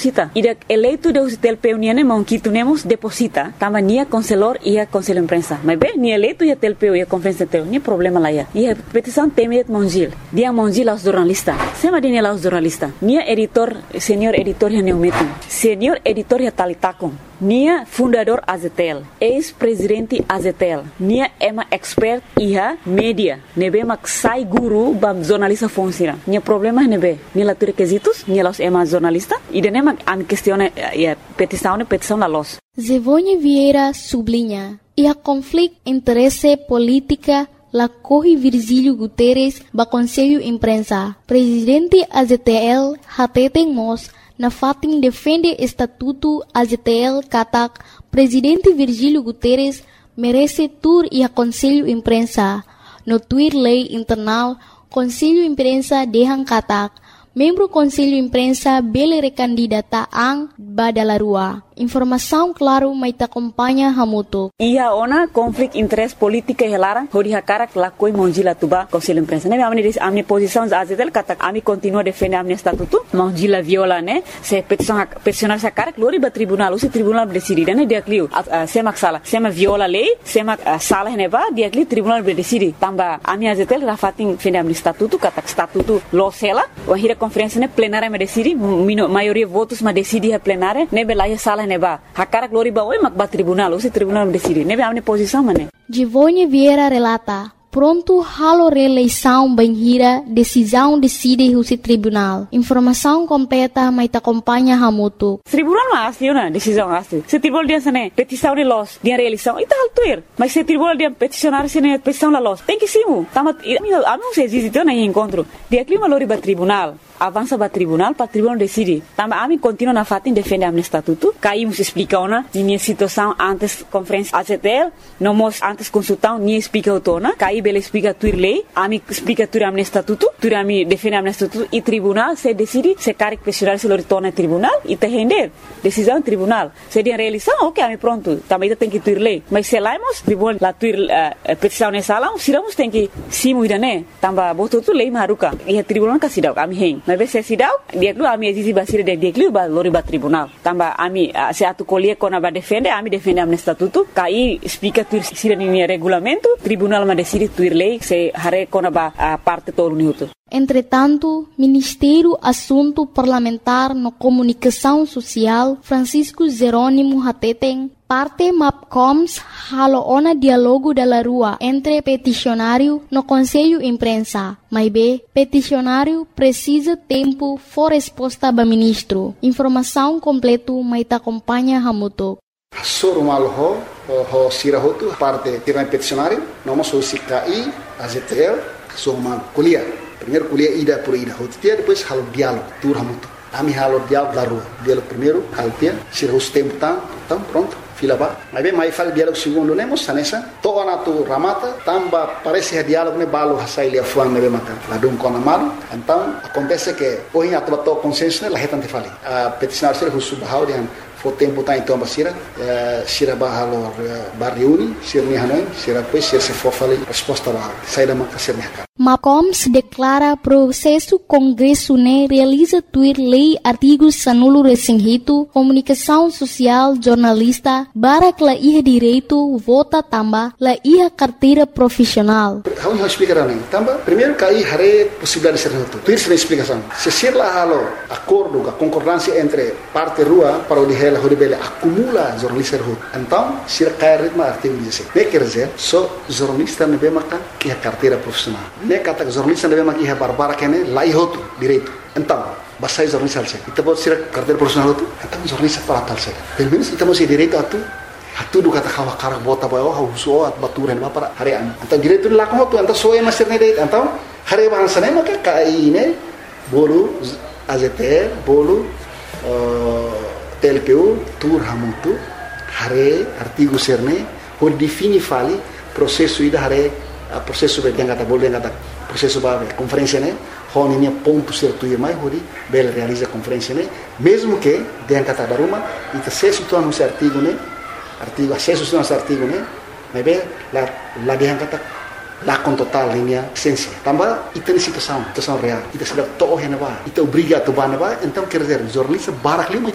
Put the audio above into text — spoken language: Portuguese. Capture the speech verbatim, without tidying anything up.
deposita. Ida eleito de hotel peuniane mão que tunemos deposita. Tama nia conselor ia conselho imprensa. Mas bem, nia eleito ia tel peu ia conferência tel, nia problema lá ia. Ia petição temet monjil. Dia monjil aos jornalista. Sema dia aos jornalista. Nia editor, senior editor ya neumetum. Senior editor ya talitakon. Nia fundador Azetel, ex-presidente Azetel. Nia ema expert iha media. Nebe mak sai guru bam jornalista funciona. Nia problema nebe. Nia latur requisitos, nia los ema jornalista. Ida nema am questione ya petição ne petição la los. Zevonha Vieira sublinha e a conflito interesse política la corre Virgílio Guterres ba Conselho Imprensa. Presidente Azetel hateten mos na fatin defende estatuto Azetel katak Presidente Virgílio Guterres merece tur e a Conselho Imprensa. No Twitter lei internal Conselho Imprensa dehan katak membro Conselho Imprensa bele recandidata ang badalarua. Informação claro mai ta acompanha hamuto. Ia ona conflict interest politika helara hori hakarak lakoi monjila tuba Conselho Imprensa. Ne amni dis amni posição Azetel katak ami continua defende amni estatuto monjila viola ne se petição peticionar sa karak lori ba tribunal usi tribunal decidir ne dia clio sema sala sema viola lei sema sala ne ba dia clio tribunal decidir tamba ami Azetel rafatin defende amni estatuto katak estatuto losela o hira conferência ne plenária me decidi maioria votos ma decidi a plenária ne belaya sala neba hakara glori ba oi mak ba tribunal o se tribunal decide nebe amne posição mane Givonha Vieira relata pronto halo reeleição banhira decisão decide o se tribunal informação completa mai ta acompanha hamuto tribunal mas na decisão asli se tribunal dia sane petição de los dia reeleição e tal tuir mas se tribunal dia peticionar sene petição la los tem que simu tamat amo se existe na encontro dia clima lori ba tribunal avança para tribunal, para tribunal decide. Também a mim continua na fatin defende amne estatuto. Caímos explica ona, minha situação antes conferência Azetel, não mos antes consultão nem explica outona. Caí bela explica tuir lei, a mim explica tuir amne estatuto, tuir a mim defende amne estatuto e tribunal se decide se caric pessoal se lo retorna tribunal e te render decisão tribunal. Se dia realização, ok, a mim pronto. Também tem que tuir lei. Mas se laimos tribunal la tuir uh, petição nessa lá, se lamos tem que simu ida né. Também botou tu lei maruca e a tribunal casidau a mim hen. Mas se sidau dia dulu ami exisi basir dia dia dulu ba lori ba tribunal tamba ami se atu colie kona ba defende ami defende amne estatuto kai explica tuir sira ni regulamento tribunal ma decide tuir lei se hare kona ba parte todo minuto. Entretanto, Ministério Assunto Parlamentar no Comunicação Social Francisco Jerônimo Hateten parte MAPCOMS halo ona dialogo da rua entre peticionário no Conselho Imprensa. Mas bem, peticionário precisa tempo for resposta ba ministro. Informação completo mai ta acompanha hamuto. Soro malho ho sirahotu parte tiran peticionário, não sou sikai Azetel, sou mal kuliah. Primeiro kuliah ida por ida, hotia depois halo diálogo, tur hamuto. Ami halo diálogo da rua. Diálogo primeiro, haltia, sirahus tempo tam, tam pronto. Fila ba, mas bem mais fala diálogo segundo nemos sanessa. Toa na tu ramata, tamba parece diálogo ne balo hasai lia fuan ne bemaka. Ladum kona malu. Então acontece que hoje a tua to consenso ne lahetan te fali. A peticionar ser husu bahau dian fo tempo tá então basira, sira bahalo barriuni, sir ni hanoi, sira pois sir se fo fali resposta ba. Sai da maka sir ni haka. MAPCOMS declara processo Congresso ne realiza tuir lei artigos sanulo resinghito, comunicação social, jornalista, barak la iha direito, vota tamba, la iha carteira profissional. How you explicar nem? Tamba, primeiro cai hare possibilidade de ser reto. Tuir sem explicação. Se ser lá halo acordo, a concordância entre parte rua para o dihela horibele acumula jornalista rua. Então, se cai ritmo artigo dezesseis. Ne quer dizer, só jornalista ne bemaka que a carteira profissional. Ne kata jornalista ne bemaka que a barbara kene lá ihoto direito. Então, basai jornalista alse. Ita pode ser carteira profissional tu. Então jornalista para tal se. Pelo menos ita mesti direito atu. Hatu du kata kawa karak bota bayo hauso at baturan ba para harian. Então direito lá como tu, então só é master ne direito. Então, hari bahasa ne maka kai ne bolu Azetel, bolu T L P U, tur hamutu, hare artigo serne, por defini fali processo ida hare processo be yang kata bolu yang kata processo ba conferência ne, honi ne ponto certo e mais hori bel realiza conferência ne, mesmo que yang kata baruma ita se situa no artigo ne, artigo acesso no artigo ne, mas be la la yang kata lá com total linha essência. Também ita ni situação, situação real. Ita sudah toh hena ba, ita obriga tu ba na ba, então quer dizer jornalista barak lima